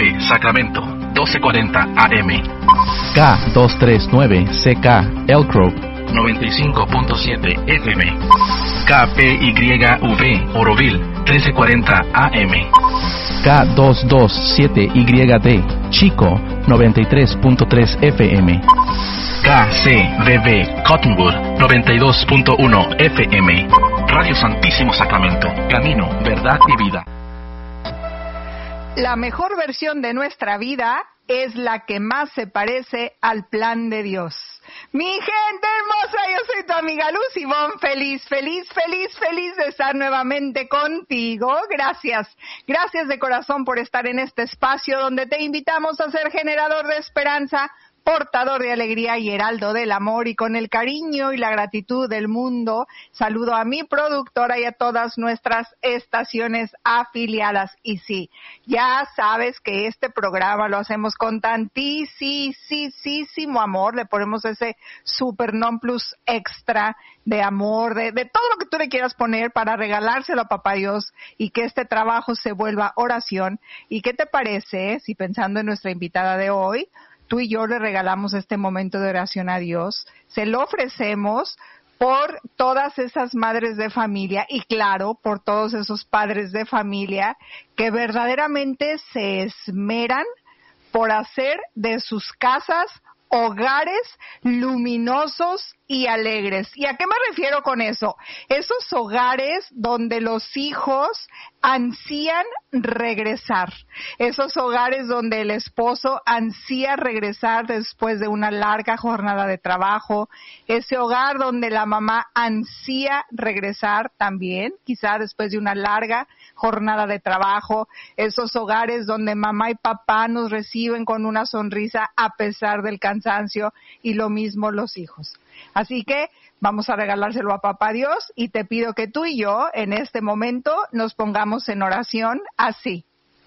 Sacramento, 1240 AM. K239CK Elk Grove, 95.7 FM. KPYV Oroville, 1340 AM. K227YD Chico, 93.3 FM. KCBB Cottonwood, 92.1 FM. Radio Santísimo Sacramento, camino, verdad y vida. La mejor versión de nuestra vida es la que más se parece al plan de Dios. Mi gente hermosa, yo soy tu amiga Luz Ivonne, feliz de estar nuevamente contigo. Gracias de corazón por estar en este espacio donde te invitamos a ser generador de esperanza, portador de alegría y heraldo del amor, y con el cariño y la gratitud del mundo saludo a mi productora y a todas nuestras estaciones afiliadas. Y sí, ya sabes que este programa lo hacemos con tantísimo amor, le ponemos ese super non plus extra de amor, de todo lo que tú le quieras poner para regalárselo a Papá Dios y que este trabajo se vuelva oración. ¿Y qué te parece si, pensando en nuestra invitada de hoy, tú y yo le regalamos este momento de oración a Dios, se lo ofrecemos por todas esas madres de familia y, claro, por todos esos padres de familia que verdaderamente se esmeran por hacer de sus casas hogares luminosos y alegres? ¿Y a qué me refiero con eso? Esos hogares donde los hijos ansían regresar, esos hogares donde el esposo ansía regresar después de una larga jornada de trabajo, ese hogar donde la mamá ansía regresar también, quizá después de una larga jornada de trabajo, esos hogares donde mamá y papá nos reciben con una sonrisa a pesar del cansancio, y lo mismo los hijos. Así que vamos a regalárselo a Papá Dios y te pido que tú y yo en este momento nos pongamos en oración así.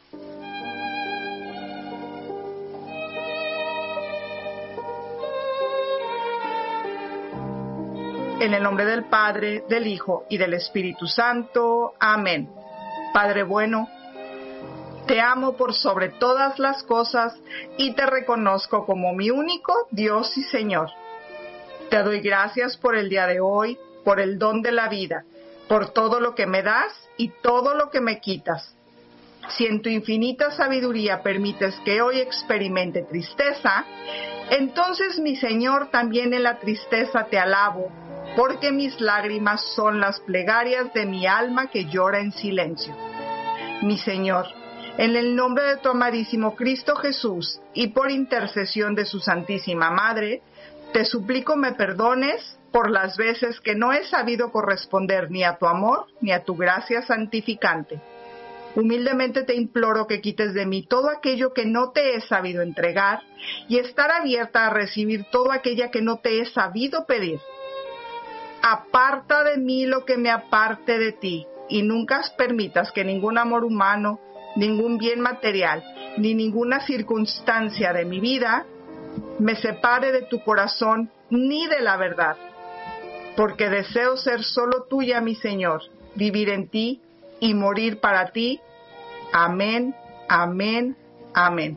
En el nombre del Padre, del Hijo y del Espíritu Santo. Amén. Padre bueno, te amo por sobre todas las cosas y te reconozco como mi único Dios y Señor. Te doy gracias por el día de hoy, por el don de la vida, por todo lo que me das y todo lo que me quitas. Si en tu infinita sabiduría permites que hoy experimente tristeza, entonces, mi Señor, también en la tristeza te alabo, porque mis lágrimas son las plegarias de mi alma que llora en silencio. Mi Señor, en el nombre de tu amadísimo Cristo Jesús y por intercesión de su Santísima Madre, te suplico me perdones por las veces que no he sabido corresponder ni a tu amor ni a tu gracia santificante. Humildemente te imploro que quites de mí todo aquello que no te he sabido entregar y estar abierta a recibir todo aquello que no te he sabido pedir. Aparta de mí lo que me aparte de ti y nunca permitas que ningún amor humano, ningún bien material, ni ninguna circunstancia de mi vida me separe de tu corazón ni de la verdad, porque deseo ser solo tuya, mi Señor, vivir en ti y morir para ti. Amén, amén, amén.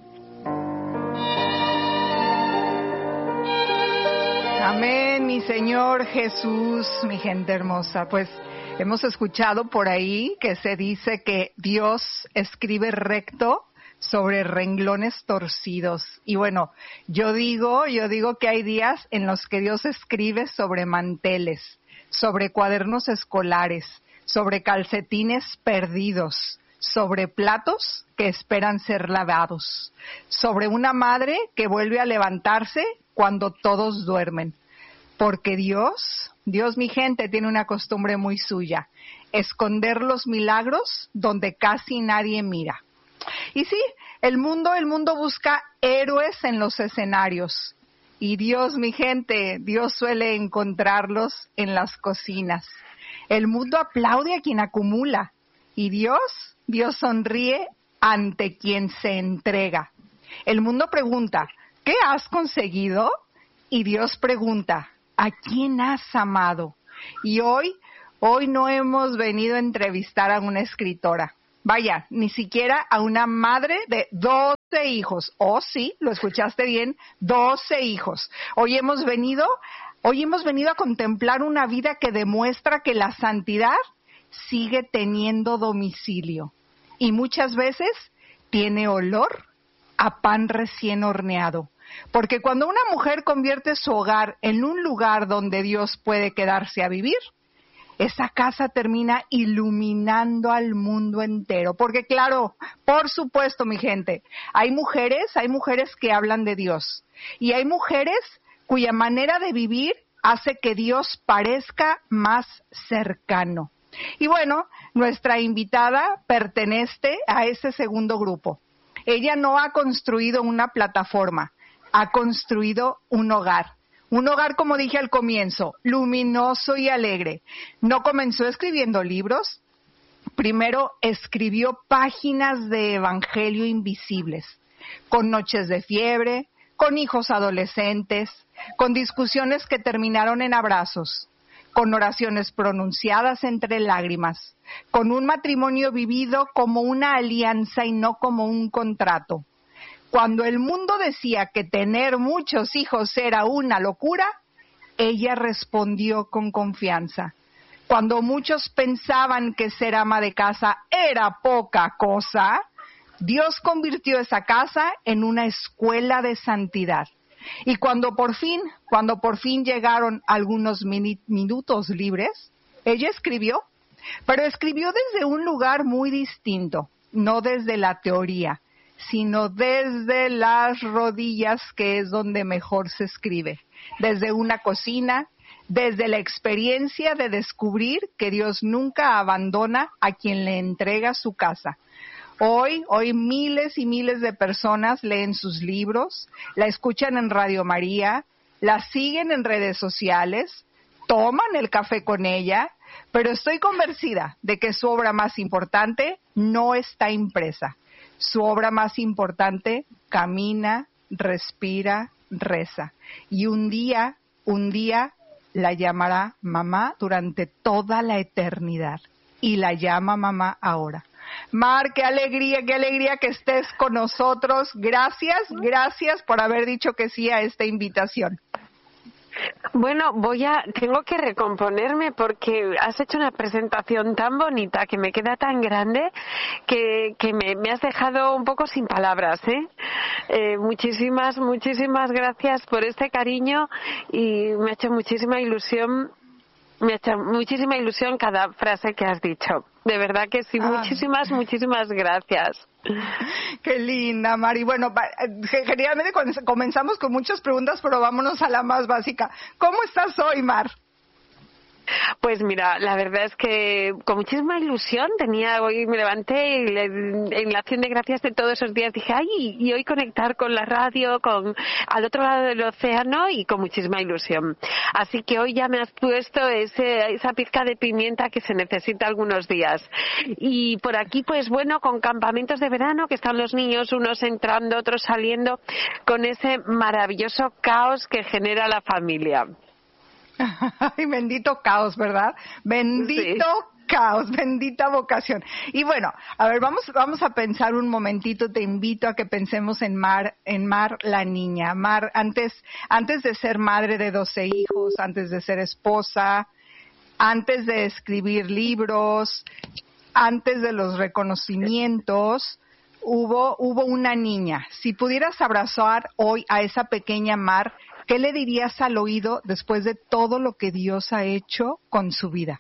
Amén, mi Señor Jesús, mi gente hermosa. Pues hemos escuchado por ahí que se dice que Dios escribe recto sobre renglones torcidos. Y bueno, yo digo que hay días en los que Dios escribe sobre manteles, sobre cuadernos escolares, sobre calcetines perdidos, sobre platos que esperan ser lavados, sobre una madre que vuelve a levantarse cuando todos duermen. Porque Dios, mi gente, tiene una costumbre muy suya: esconder los milagros donde casi nadie mira. Y sí, el mundo busca héroes en los escenarios. Y Dios, mi gente, Dios suele encontrarlos en las cocinas. El mundo aplaude a quien acumula. Y Dios sonríe ante quien se entrega. El mundo pregunta, ¿qué has conseguido? Y Dios pregunta, ¿a quién has amado? Y hoy no hemos venido a entrevistar a una escritora. Vaya, ni siquiera a una madre de 12 hijos. Oh, sí, lo escuchaste bien, 12 hijos. Hoy hemos venido a contemplar una vida que demuestra que la santidad sigue teniendo domicilio y muchas veces tiene olor a pan recién horneado. Porque cuando una mujer convierte su hogar en un lugar donde Dios puede quedarse a vivir, esa casa termina iluminando al mundo entero. Porque claro, por supuesto, mi gente, hay mujeres que hablan de Dios. Y hay mujeres cuya manera de vivir hace que Dios parezca más cercano. Y bueno, nuestra invitada pertenece a ese segundo grupo. Ella no ha construido una plataforma, ha construido un hogar. Un hogar, como dije al comienzo, luminoso y alegre. No comenzó escribiendo libros, primero escribió páginas de evangelio invisibles, con noches de fiebre, con hijos adolescentes, con discusiones que terminaron en abrazos, con oraciones pronunciadas entre lágrimas, con un matrimonio vivido como una alianza y no como un contrato. Cuando el mundo decía que tener muchos hijos era una locura, ella respondió con confianza. Cuando muchos pensaban que ser ama de casa era poca cosa, Dios convirtió esa casa en una escuela de santidad. Y cuando por fin llegaron algunos minutos libres, ella escribió, pero escribió desde un lugar muy distinto, no desde la teoría, sino desde las rodillas, que es donde mejor se escribe, desde una cocina, desde la experiencia de descubrir que Dios nunca abandona a quien le entrega su casa. Hoy miles y miles de personas leen sus libros, la escuchan en Radio María, la siguen en redes sociales, toman el café con ella, pero estoy convencida de que su obra más importante no está impresa. Su obra más importante camina, respira, reza. Y un día la llamará mamá durante toda la eternidad. Y la llama mamá ahora. Mar, qué alegría que estés con nosotros. Gracias por haber dicho que sí a esta invitación. Bueno, tengo que recomponerme porque has hecho una presentación tan bonita que me queda tan grande que me has dejado un poco sin palabras, muchísimas gracias por este cariño y me ha hecho muchísima ilusión cada frase que has dicho. De verdad que sí, muchísimas gracias. Qué linda, Mari. Bueno, generalmente comenzamos con muchas preguntas, pero vámonos a la más básica. ¿Cómo estás hoy, Mar? Pues mira, la verdad es que con muchísima ilusión hoy me levanté y en la acción de gracias de todos esos días dije, y hoy conectar con la radio, al otro lado del océano y con muchísima ilusión. Así que hoy ya me has puesto esa pizca de pimienta que se necesita algunos días. Y por aquí, pues bueno, con campamentos de verano que están los niños, unos entrando, otros saliendo, con ese maravilloso caos que genera la familia. Ay, bendito caos, ¿verdad? Bendito caos, bendita vocación. Y bueno, a ver, vamos a pensar un momentito, te invito a que pensemos en Mar la niña. Mar, antes de ser madre de 12 hijos, antes de ser esposa, antes de escribir libros, antes de los reconocimientos, hubo una niña. Si pudieras abrazar hoy a esa pequeña Mar, ¿qué le dirías al oído después de todo lo que Dios ha hecho con su vida?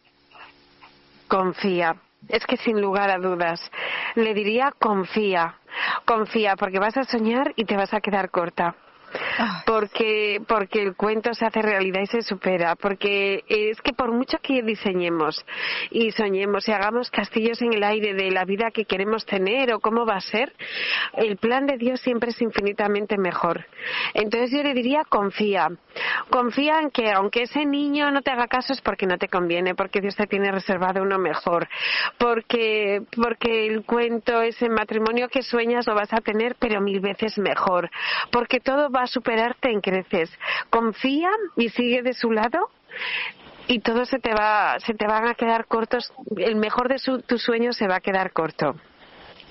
Confía. Es que sin lugar a dudas. Le diría confía, porque vas a soñar y te vas a quedar corta. Porque el cuento se hace realidad y se supera, porque es que por mucho que diseñemos y soñemos y hagamos castillos en el aire de la vida que queremos tener o cómo va a ser, el plan de Dios siempre es infinitamente mejor. Entonces yo le diría confía en que aunque ese niño no te haga caso es porque no te conviene, porque Dios te tiene reservado uno mejor, porque el cuento, ese matrimonio que sueñas lo vas a tener pero 1000 veces mejor, porque todo va a superarte en creces. Confía y sigue de su lado y todo se te van a quedar cortos. El mejor de tus sueños se va a quedar corto.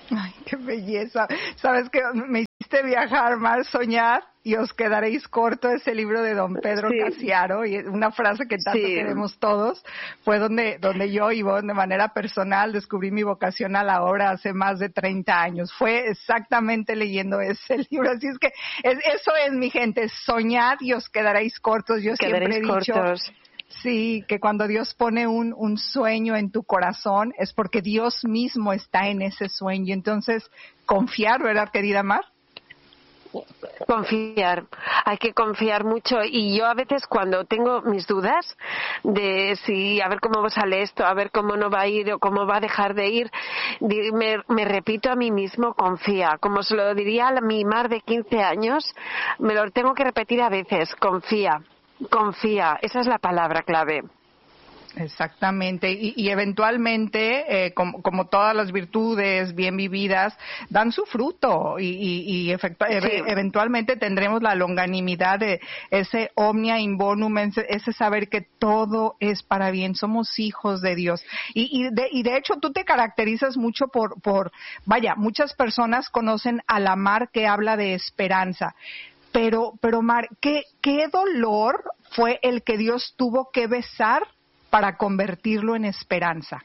Ay, qué belleza. Sabes que me hiciste viajar, más soñar y os quedaréis corto, ese libro de don Pedro Casiaro, y una frase que tanto queremos todos, fue donde yo, Ivonne, de manera personal, descubrí mi vocación a la obra hace más de 30 años. Fue exactamente leyendo ese libro. Así es que eso es, mi gente, soñad y os quedaréis cortos. Yo siempre he dicho... Sí, que cuando Dios pone un sueño en tu corazón es porque Dios mismo está en ese sueño. Entonces, confiar, ¿verdad, querida Mar? Confiar, hay que confiar mucho. Y yo a veces cuando tengo mis dudas de si a ver cómo sale esto, a ver cómo no va a ir o cómo va a dejar de ir, me repito a mí mismo, confía. Como se lo diría a mi Mar de 15 años, me lo tengo que repetir a veces, confía. Confía, esa es la palabra clave. Exactamente, y eventualmente, como todas las virtudes bien vividas, dan su fruto y eventualmente tendremos la longanimidad de ese omnia in bonum, ese saber que todo es para bien, somos hijos de Dios. Y de hecho tú te caracterizas mucho vaya, muchas personas conocen a la Mar que habla de esperanza. Pero Mar, ¿qué dolor fue el que Dios tuvo que besar para convertirlo en esperanza?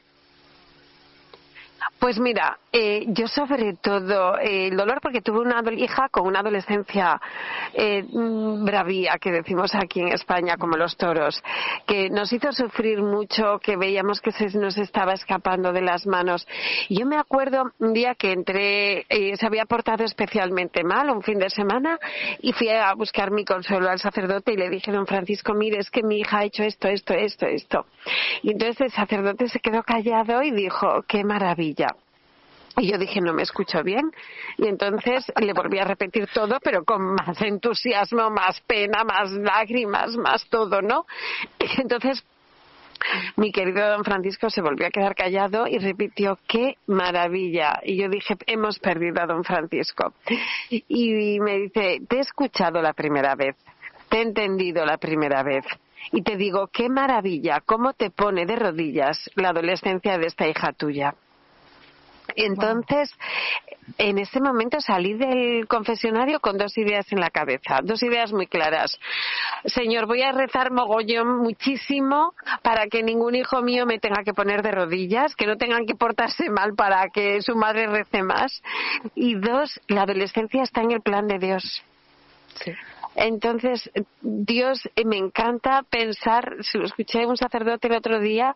Pues mira, yo sobre todo el dolor, porque tuve una hija con una adolescencia bravía, que decimos aquí en España, como los toros, que nos hizo sufrir mucho, que veíamos que se nos estaba escapando de las manos. Y yo me acuerdo un día que entré, se había portado especialmente mal, un fin de semana, y fui a buscar mi consuelo al sacerdote y le dije: don Francisco, mire, es que mi hija ha hecho esto. Y entonces el sacerdote se quedó callado y dijo: qué maravilla. Y yo dije: no me escucho bien. Y entonces le volví a repetir todo, pero con más entusiasmo, más pena, más lágrimas, más todo, ¿no? Y entonces mi querido don Francisco se volvió a quedar callado y repitió: qué maravilla. Y yo dije: hemos perdido a don Francisco. Y me dice: te he escuchado la primera vez, te he entendido la primera vez. Y te digo: qué maravilla, cómo te pone de rodillas la adolescencia de esta hija tuya. Entonces, en ese momento salí del confesionario con dos ideas en la cabeza, dos ideas muy claras. Señor, voy a rezar mogollón muchísimo para que ningún hijo mío me tenga que poner de rodillas, que no tengan que portarse mal para que su madre rece más. Y dos, la adolescencia está en el plan de Dios. Sí. Entonces, Dios, me encanta pensar, lo escuché a un sacerdote el otro día,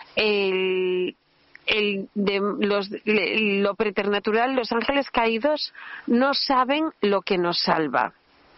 lo preternatural, los ángeles caídos no saben lo que nos salva.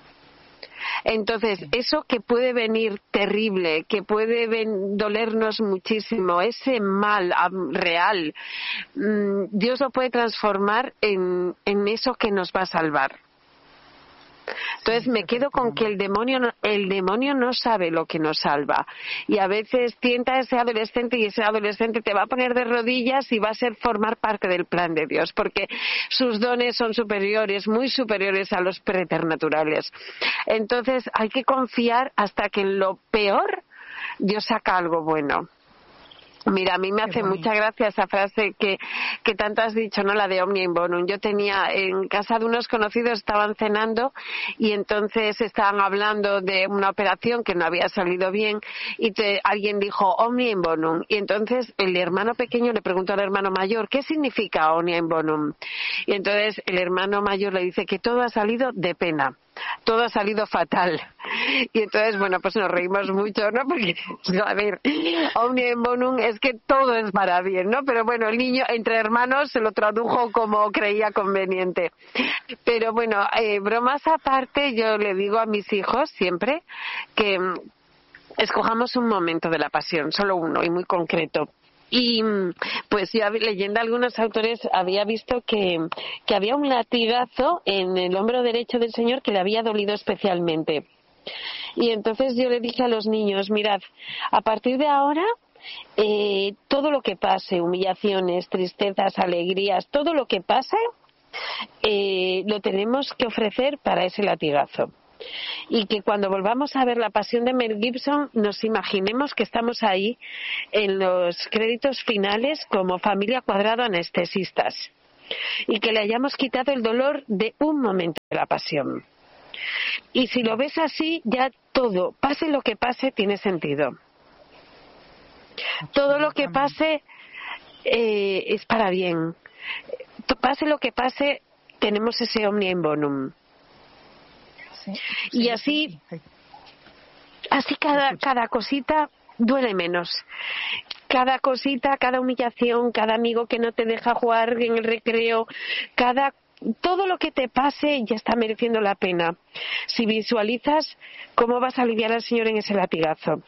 Entonces, eso que puede venir terrible, que puede dolernos muchísimo, ese mal real, Dios lo puede transformar en eso que nos va a salvar. Entonces me quedo con que el demonio no sabe lo que nos salva, y a veces tienta a ese adolescente y ese adolescente te va a poner de rodillas y va a ser formar parte del plan de Dios, porque sus dones son superiores, muy superiores a los preternaturales. Entonces hay que confiar hasta que en lo peor Dios saca algo bueno. Mira, a mí me hace mucha gracia esa frase que tanto has dicho, ¿no? La de omnia in bonum. Yo tenía en casa de unos conocidos, estaban cenando y entonces estaban hablando de una operación que no había salido bien y alguien dijo omnia in bonum. Y entonces el hermano pequeño le preguntó al hermano mayor: ¿qué significa omnia in bonum? Y entonces el hermano mayor le dice que todo ha salido de pena. Todo ha salido fatal. Y entonces, bueno, pues nos reímos mucho, ¿no? Porque, a ver, omnia in bonum es que todo es para bien, ¿no? Pero bueno, el niño entre hermanos se lo tradujo como creía conveniente. Pero bueno, bromas aparte, yo le digo a mis hijos siempre que escojamos un momento de la pasión, solo uno y muy concreto. Y pues yo, leyendo algunos autores, había visto que había un latigazo en el hombro derecho del Señor que le había dolido especialmente. Y entonces yo le dije a los niños: mirad, a partir de ahora todo lo que pase, humillaciones, tristezas, alegrías, todo lo que pase lo tenemos que ofrecer para ese latigazo. Y que cuando volvamos a ver La Pasión de Mel Gibson nos imaginemos que estamos ahí en los créditos finales como familia Cuadrado anestesistas. y que le hayamos quitado el dolor de un momento de la pasión. Y si lo ves así, ya todo, pase lo que pase, tiene sentido. Todo lo que pase es para bien. Pase lo que pase, tenemos ese omnia in bonum. Y así cada cosita duele menos. Cada cosita, cada humillación, cada amigo que no te deja jugar en el recreo, todo lo que te pase ya está mereciendo la pena. Si visualizas cómo vas a aliviar al Señor en ese latigazo.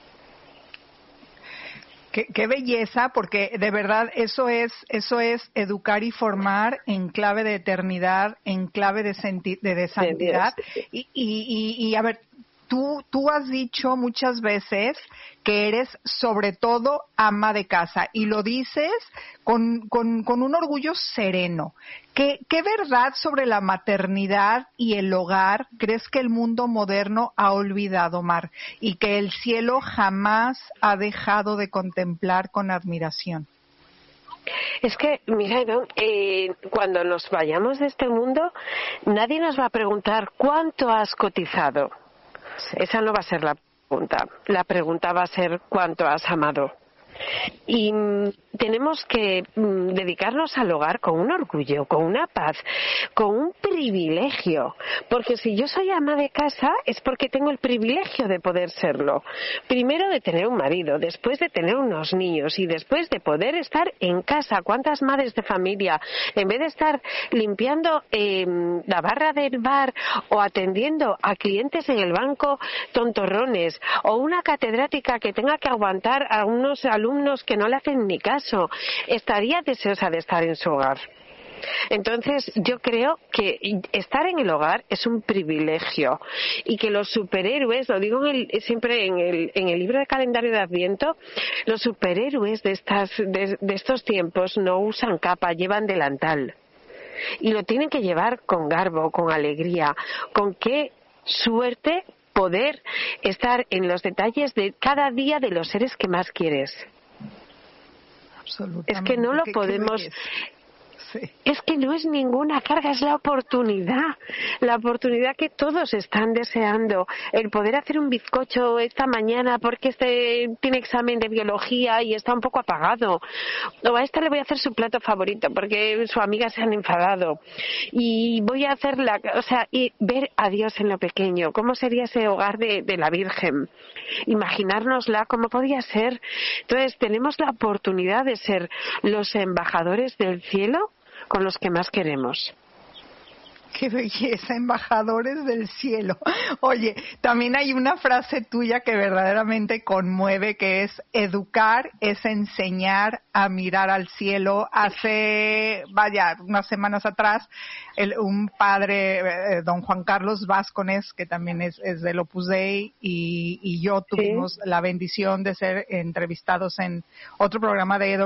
Qué belleza, porque de verdad eso es educar y formar en clave de eternidad, en clave de santidad. Y a ver, tú has dicho muchas veces que eres sobre todo ama de casa y lo dices con un orgullo sereno. ¿Qué verdad sobre la maternidad y el hogar crees que el mundo moderno ha olvidado, Mar, y que el cielo jamás ha dejado de contemplar con admiración? Es que, mira, ¿no? Cuando nos vayamos de este mundo, nadie nos va a preguntar ¿cuánto has cotizado? Esa no va a ser la pregunta. La pregunta va a ser ¿cuánto has amado? Y tenemos que dedicarnos al hogar con un orgullo, con una paz, con un privilegio, porque si yo soy ama de casa es porque tengo el privilegio de poder serlo. Primero de tener un marido, después de tener unos niños y después de poder estar en casa. ¿Cuántas madres de familia, en vez de estar limpiando la barra del bar o atendiendo a clientes en el banco tontorrones, o una catedrática que tenga que aguantar a unos alumnos que no le hacen ni caso, estaría deseosa de estar en su hogar? Entonces yo creo que estar en el hogar es un privilegio y que los superhéroes, lo digo siempre en el libro de calendario de Adviento, los superhéroes de estos tiempos no usan capa, llevan delantal y lo tienen que llevar con garbo, con alegría, con qué suerte poder estar en los detalles de cada día de los seres que más quieres. Es que no lo podemos. Sí. Es que no es ninguna carga, es la oportunidad que todos están deseando, el poder hacer un bizcocho esta mañana porque tiene examen de biología y está un poco apagado, o a esta le voy a hacer su plato favorito porque su amiga se han enfadado y voy a hacerla, y ver a Dios en lo pequeño. ¿Cómo sería ese hogar de la Virgen? Imaginárnosla cómo podía ser. Entonces tenemos la oportunidad de ser los embajadores del cielo con los que más queremos. Qué belleza, embajadores del cielo. Oye, también hay una frase tuya que verdaderamente conmueve, que es: educar es enseñar a mirar al cielo. Hace, unas semanas atrás, un padre, don Juan Carlos Vázquez, que también es del Opus Dei, y yo tuvimos la bendición de ser entrevistados en otro programa de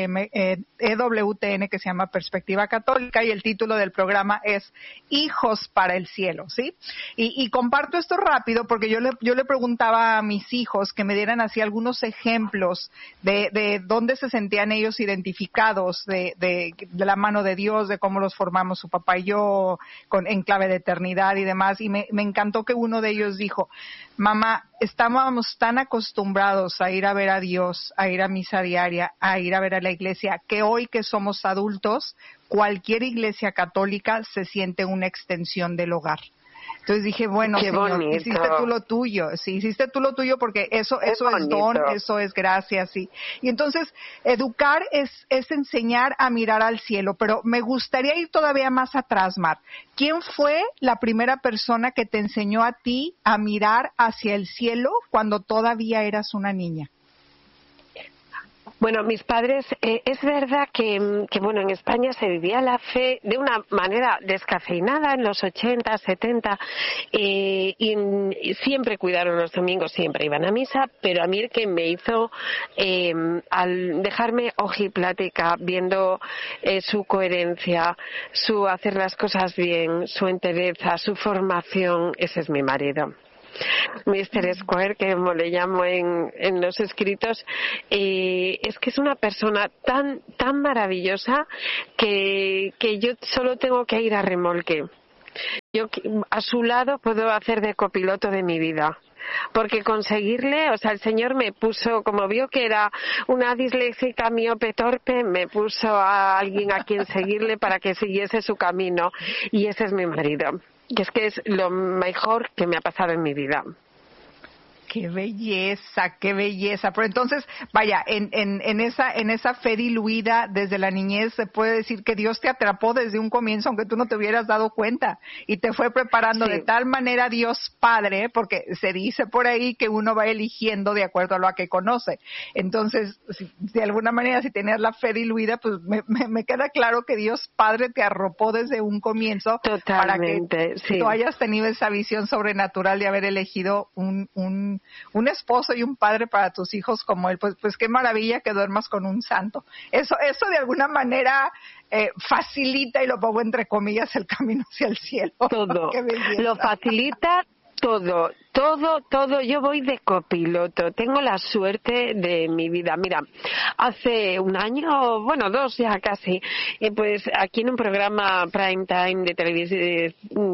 EWTN que se llama Perspectiva Católica, y el título del programa es Hijos para el Cielo, ¿sí? Y comparto esto rápido porque yo le preguntaba a mis hijos que me dieran así algunos ejemplos de dónde se sentían ellos identificados de la mano de Dios, de cómo los formamos su papá y yo, en clave de eternidad y demás. Y me encantó que uno de ellos dijo: mamá, estábamos tan acostumbrados a ir a ver a Dios, a ir a misa diaria, a ir a ver a la iglesia, que hoy que somos adultos, cualquier iglesia católica se siente una extensión del hogar. Entonces dije, bueno, Señor, hiciste tú lo tuyo. Sí, hiciste tú lo tuyo, porque eso es don, eso es gracia, sí. Y entonces, educar es enseñar a mirar al cielo. Pero me gustaría ir todavía más atrás, Mar. ¿Quién fue la primera persona que te enseñó a ti a mirar hacia el cielo cuando todavía eras una niña? Bueno, mis padres, es verdad que bueno, en España se vivía la fe de una manera descafeinada en los 80, 70, y siempre cuidaron los domingos, siempre iban a misa, pero a mí el que me hizo, al dejarme ojiplática, viendo su coherencia, su hacer las cosas bien, su entereza, su formación, ese es mi marido. Mr. Square, que como le llamo en los escritos, es que es una persona tan maravillosa que yo solo tengo que ir a remolque. Yo a su lado puedo hacer de copiloto de mi vida, porque conseguirle, o sea, el Señor me puso, como vio que era una disléxica miope torpe, me puso a alguien a quien seguirle para que siguiese su camino, y ese es mi marido, que es lo mejor que me ha pasado en mi vida. Qué belleza, qué belleza. Pero entonces, vaya, en esa fe diluida desde la niñez, se puede decir que Dios te atrapó desde un comienzo, aunque tú no te hubieras dado cuenta, y te fue preparando de tal manera Dios Padre, porque se dice por ahí que uno va eligiendo de acuerdo a lo que conoce. Entonces, de alguna manera, si tenías la fe diluida, pues me queda claro que Dios Padre te arropó desde un comienzo. Totalmente, para que tú hayas tenido esa visión sobrenatural de haber elegido un esposo y un padre para tus hijos como él. Pues qué maravilla que duermas con un santo. Eso de alguna manera facilita, y lo pongo entre comillas, el camino hacia el cielo. Todo. Lo facilita todo. Yo voy de copiloto. Tengo la suerte de mi vida. Mira, hace un año, bueno, 2 ya casi, pues aquí en un programa prime time de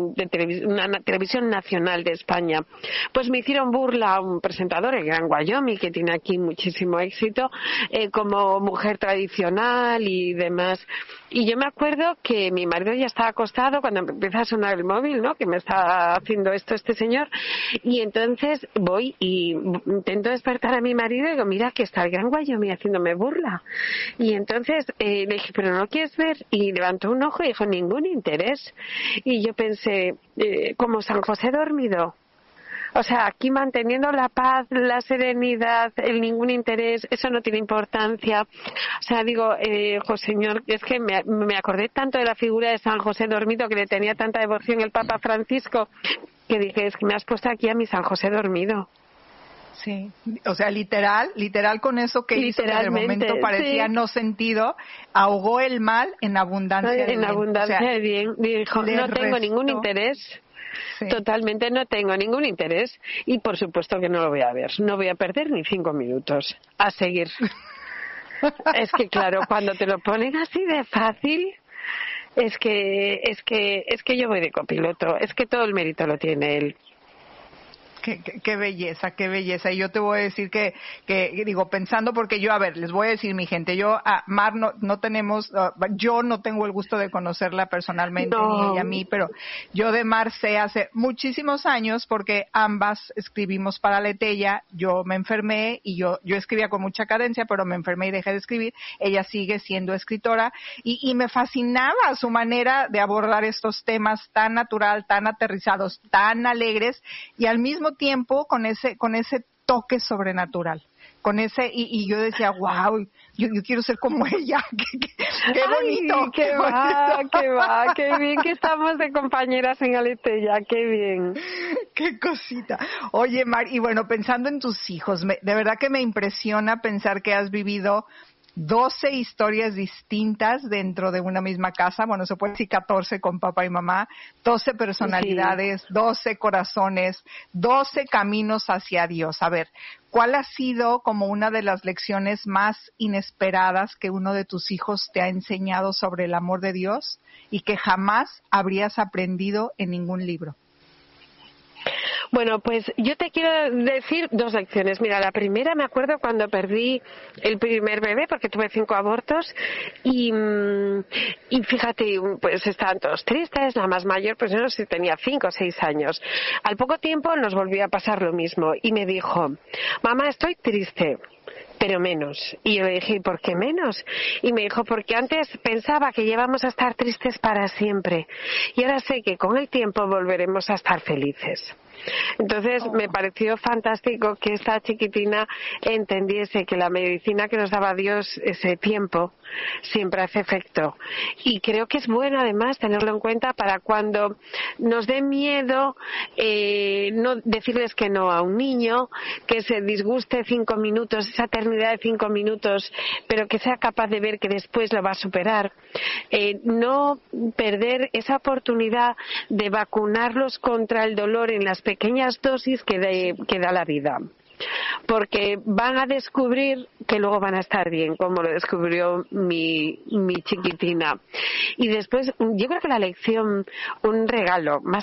una televisión nacional de España, pues me hicieron burla a un presentador, el gran Wyoming, que tiene aquí muchísimo éxito, como mujer tradicional y demás. Y yo me acuerdo que mi marido ya estaba acostado cuando empieza a sonar el móvil, ¿no? Que me está haciendo esto este señor. Y entonces voy y intento despertar a mi marido y digo, mira que está el gran Wyoming haciéndome burla. Y entonces le dije, pero ¿no quieres ver? Y levantó un ojo y dijo, ningún interés. Y yo pensé, como San José dormido. O sea, aquí manteniendo la paz, la serenidad, el ningún interés, eso no tiene importancia. O sea, digo, Señor, es que me acordé tanto de la figura de San José dormido, que le tenía tanta devoción el Papa Francisco, que dije, es que me has puesto aquí a mi San José dormido. Sí, o sea, literal con eso que hizo, que en el momento parecía no sentido, ahogó el mal en abundancia de bien. En abundancia de bien. Dijo, no tengo ningún interés. Sí. Totalmente no tengo ningún interés, y por supuesto que no lo voy a ver, no voy a perder ni 5 minutos a seguir. Es que claro, cuando te lo ponen así de fácil, es que yo voy de copiloto, es que todo el mérito lo tiene él. Qué belleza, qué belleza. Y yo te voy a decir que digo, pensando, porque yo, a ver, les voy a decir, mi gente, yo a Mar no tenemos, yo no tengo el gusto de conocerla personalmente, ni ella a mí, pero yo de Mar sé hace muchísimos años, porque ambas escribimos para Letella. Yo me enfermé y yo escribía con mucha cadencia, pero me enfermé y dejé de escribir. Ella sigue siendo escritora y me fascinaba su manera de abordar estos temas tan natural, tan aterrizados, tan alegres, y al mismo tiempo con ese toque sobrenatural, con ese, y yo decía, wow, yo quiero ser como ella. Qué bonito. Ay, qué bien que estamos de compañeras en Aleteya, qué bien. Qué cosita. Oye, Mar, y bueno, pensando en tus hijos, de verdad que me impresiona pensar que has vivido 12 historias distintas dentro de una misma casa. Bueno, se puede decir 14 con papá y mamá, 12 personalidades, sí. 12 corazones, 12 caminos hacia Dios. A ver, ¿cuál ha sido como una de las lecciones más inesperadas que uno de tus hijos te ha enseñado sobre el amor de Dios y que jamás habrías aprendido en ningún libro? Bueno, pues yo te quiero decir 2 lecciones. Mira, la primera, me acuerdo cuando perdí el primer bebé, porque tuve 5 abortos, y fíjate, pues estaban todos tristes. La más mayor, pues yo no sé si tenía 5 o 6 años. Al poco tiempo nos volvió a pasar lo mismo y me dijo, mamá, estoy triste, pero menos. Y yo le dije, ¿por qué menos? Y me dijo, porque antes pensaba que íbamos a estar tristes para siempre, y ahora sé que con el tiempo volveremos a estar felices. Entonces me pareció fantástico que esta chiquitina entendiese que la medicina que nos daba Dios, ese tiempo, siempre hace efecto. Y creo que es bueno además tenerlo en cuenta para cuando nos dé miedo no decirles que no a un niño, que se disguste 5 minutos, esa eternidad de 5 minutos, pero que sea capaz de ver que después lo va a superar. No perder esa oportunidad de vacunarlos contra el dolor en las pequeñas dosis que da la vida. Porque van a descubrir que luego van a estar bien, como lo descubrió mi chiquitina. Y después, yo creo que la lección, un regalo, más